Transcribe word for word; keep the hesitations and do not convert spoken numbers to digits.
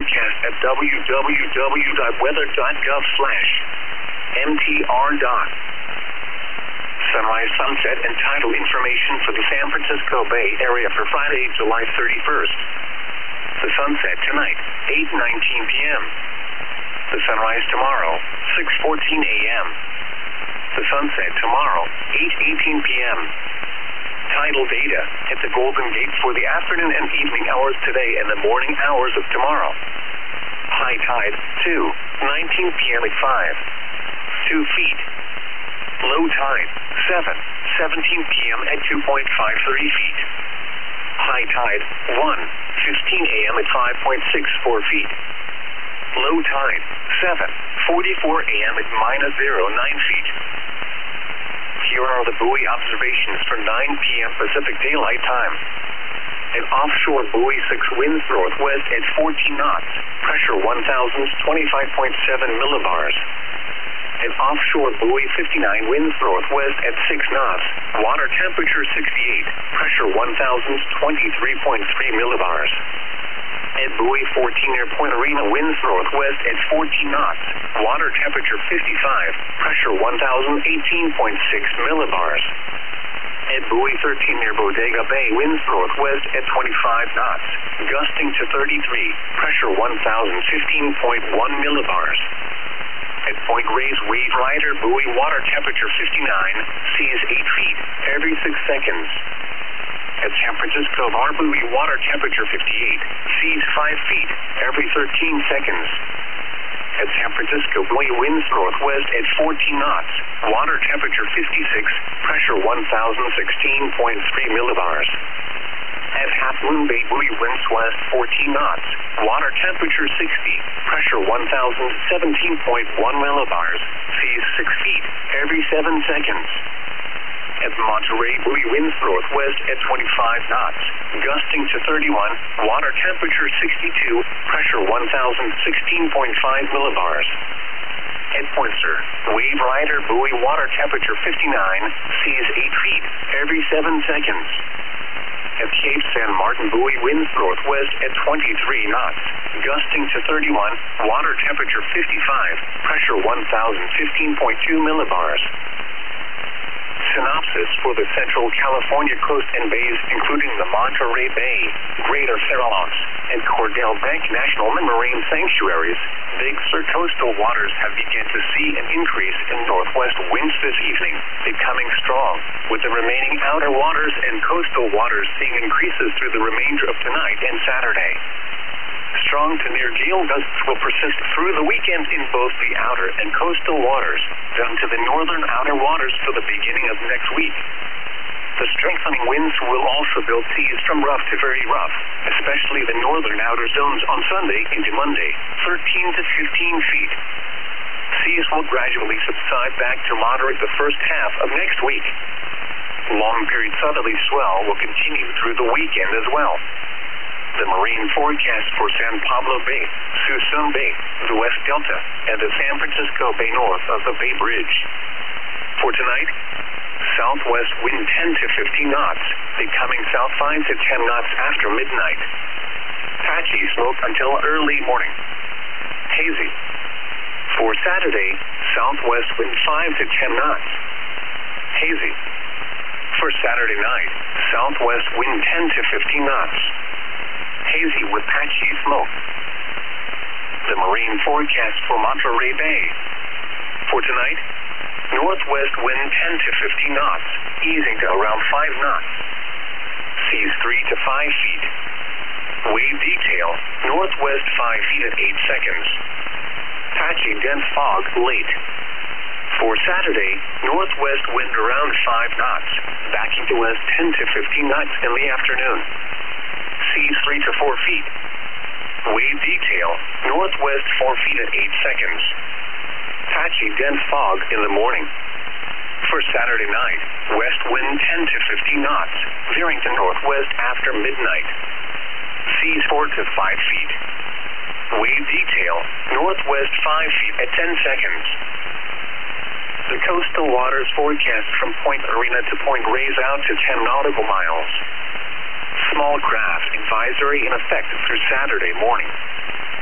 forecast at w w w dot weather dot gov slash m t r dot. Sunrise, sunset, and tidal information for the San Francisco Bay Area for Friday, July thirty-first. The sunset tonight, eight nineteen p m The sunrise tomorrow, six fourteen a m The sunset tomorrow, eight eighteen p m Tidal data at the Golden Gate for the afternoon and evening hours today and the morning hours of tomorrow. High tide, two nineteen p m at five, two feet. Low tide, seven seventeen p m at two point five three feet. High tide, one fifteen a m at five point six four feet. Low tide, seven forty-four a m at minus zero nine feet. Here are the buoy observations for nine p m Pacific Daylight Time. An offshore buoy six winds northwest at fourteen knots, pressure one thousand twenty-five point seven millibars. An offshore buoy fifty-nine winds northwest at six knots, water temperature sixty-eight, pressure one thousand twenty-three point three millibars. At buoy fourteen near Point Arena winds northwest at fourteen knots, water temperature fifty-five, pressure one thousand eighteen point six millibars. At buoy thirteen near Bodega Bay winds northwest at twenty-five knots, gusting to thirty-three, pressure one thousand fifteen point one millibars. At Point Reyes Wave Rider buoy water temperature fifty-nine, seas eight feet every six seconds. At San Francisco Bar buoy water temperature fifty-eight, seas five feet every thirteen seconds. At San Francisco buoy winds northwest at fourteen knots, water temperature fifty-six, pressure one thousand sixteen point three millibars. At Half Moon Bay buoy winds west fourteen knots, water temperature sixty, pressure one thousand seventeen point one millibars, seas six feet every seven seconds. At Monterey buoy winds northwest at twenty-five knots, gusting to thirty-one, water temperature sixty-two, pressure one thousand sixteen point five millibars. At Poinsett, Wave Rider buoy water temperature fifty-nine, seas eight feet every seven seconds. At Cape San Martin buoy winds northwest at twenty-three knots, gusting to thirty-one, water temperature fifty-five, pressure one thousand fifteen point two millibars. Synopsis for the Central California coast and bays, including the Monterey Bay, Greater Farallones, and Cordell Bank National Marine Sanctuaries, Big Sur coastal waters have begun to see an increase in northwest winds this evening, becoming strong, with the remaining outer waters and coastal waters seeing increases through the remainder of tonight and Saturday. Strong to near gale gusts will persist through the weekend in both the outer and coastal waters, down to the northern outer waters for the beginning of next week. The strengthening winds will also build seas from rough to very rough, especially the northern outer zones on Sunday into Monday, thirteen to fifteen feet. Seas will gradually subside back to moderate the first half of next week. Long period southerly swell will continue through the weekend as well. The marine forecast for San Pablo Bay, Suisun Bay, the West Delta, and the San Francisco Bay north of the Bay Bridge. For tonight, southwest wind ten to fifteen knots, becoming south five to ten knots after midnight. Patchy smoke until early morning. Hazy. For Saturday, southwest wind five to ten knots. Hazy. For Saturday night, southwest wind ten to fifteen knots. Hazy with patchy smoke. The marine forecast for Monterey Bay. For tonight, northwest wind ten to fifteen knots, easing to around five knots. Seas three to five feet. Wave detail, northwest five feet at eight seconds. Patchy dense fog late. For Saturday, northwest wind around five knots, backing to west ten to fifteen knots in the afternoon. Seas three to four feet. Wave detail, northwest four feet at eight seconds. Patchy dense fog in the morning. For Saturday night, west wind ten to fifteen knots, veering to northwest after midnight. Seas four to five feet. Wave detail, northwest five feet at ten seconds. The coastal waters forecast from Point Arena to Point Reyes out to ten nautical miles. Small craft advisory in effect through Saturday morning.